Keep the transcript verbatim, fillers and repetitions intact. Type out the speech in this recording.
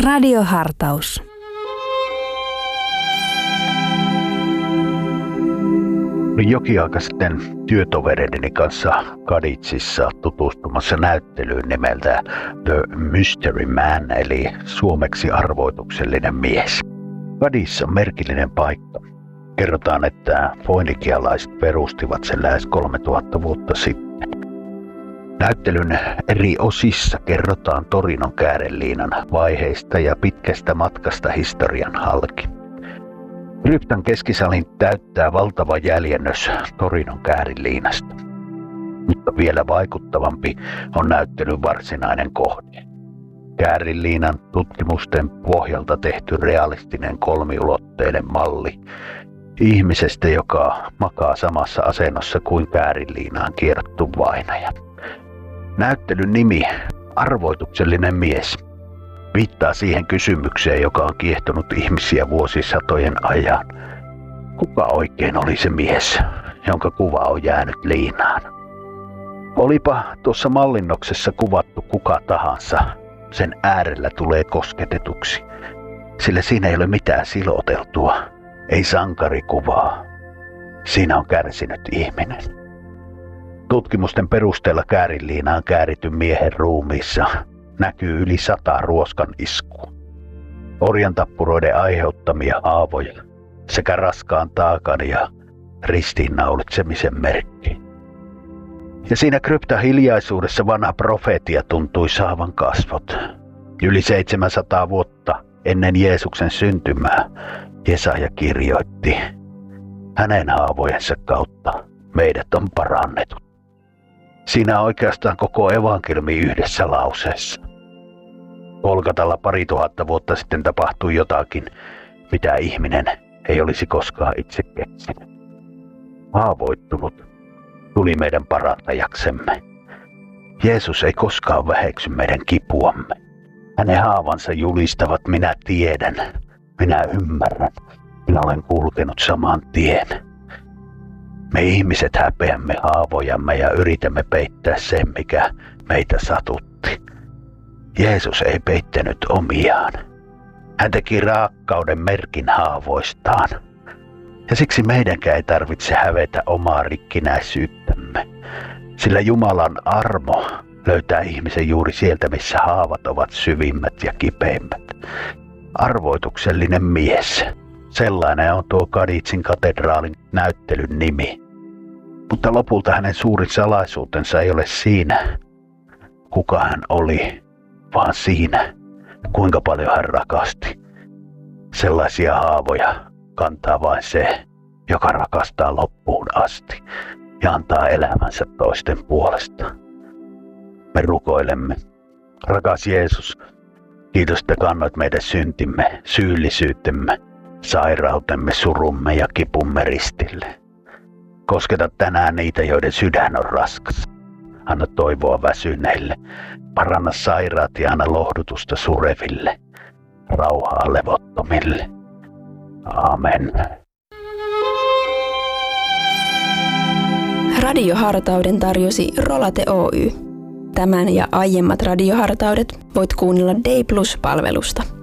Radiohartaus. Olin jokin aika sitten työtovereideni kanssa Kaditsissa tutustumassa näyttelyyn nimeltä The Mystery Man, eli suomeksi arvoituksellinen mies. Kadits on merkillinen paikka. Kerrotaan, että foinikialaiset perustivat sen lähes kolmetuhatta vuotta sitten. Näyttelyn eri osissa kerrotaan Torinon kääreliinan vaiheista ja pitkästä matkasta historian halki. Kryptan keskisalin täyttää valtava jäljennös Torinon kääriliinasta. Mutta vielä vaikuttavampi on näyttelyn varsinainen kohde. Kääriliinan tutkimusten pohjalta tehty realistinen kolmiulotteinen malli ihmisestä, joka makaa samassa asennossa kuin kääriliinaan kierrottu vainaja. Näyttelyn nimi, arvoituksellinen mies, viittaa siihen kysymykseen, joka on kiehtonut ihmisiä vuosisatojen ajan. Kuka oikein oli se mies, jonka kuva on jäänyt liinaan? Olipa tuossa mallinnoksessa kuvattu kuka tahansa, sen äärellä tulee kosketetuksi, sillä siinä ei ole mitään siloteltua, ei sankarikuvaa. Siinä on kärsinyt ihminen. Tutkimusten perusteella kääriliinaan käärityn miehen ruumiissa näkyy yli sata ruoskan iskua, orjantappuroiden aiheuttamia haavoja sekä raskaan taakan ja ristiinnaulitsemisen merkki. Ja siinä kryptan hiljaisuudessa vanha profeetia tuntui saavan kasvot. Yli seitsemänsataa vuotta ennen Jeesuksen syntymää Jesaja kirjoitti: hänen haavojensa kautta meidät on parannettu. Siinä on oikeastaan koko evankeliumi yhdessä lauseessa. Golgatalla pari tuhatta vuotta sitten tapahtui jotakin, mitä ihminen ei olisi koskaan itse keksinyt. Haavoittunut tuli meidän parantajaksemme. Jeesus ei koskaan väheksy meidän kipuamme. Hänen haavansa julistavat: minä tiedän, minä ymmärrän, minä olen kulkenut saman tien. Me ihmiset häpeämme haavojamme ja yritämme peittää sen, mikä meitä satutti. Jeesus ei peittänyt omiaan. Hän teki rakkauden merkin haavoistaan. Ja siksi meidänkään ei tarvitse hävetä omaa rikkinäisyyttämme, sillä Jumalan armo löytää ihmisen juuri sieltä, missä haavat ovat syvimmät ja kipeimmät. Arvoituksellinen mies. Sellainen on tuo Kaditsin katedraalin näyttelyn nimi. Mutta lopulta hänen suurin salaisuutensa ei ole siinä, kuka hän oli, vaan siinä, kuinka paljon hän rakasti. Sellaisia haavoja kantaa vain se, joka rakastaa loppuun asti ja antaa elämänsä toisten puolesta. Me rukoilemme: rakas Jeesus, kiitos, että kannoit meidän syntimme, syyllisyytemme, sairautemme, surumme ja kipumme ristille. Kosketa tänään niitä, joiden sydän on raskas. Anna toivoa väsyneille. Paranna sairaat ja anna lohdutusta sureville. Rauhaa levottomille. Amen. Radiohartauden tarjosi Rolate Oy. Tämän ja aiemmat radiohartaudet voit kuunnella Day Plus-palvelusta.